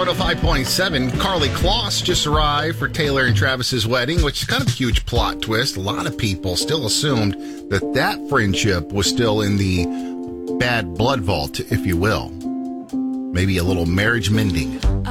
105.7. Carly Kloss just arrived for Taylor and Travis's wedding, which is kind of a huge plot twist. A lot of people still assumed that friendship was still in the bad blood vault, if you will. Maybe a little marriage mending.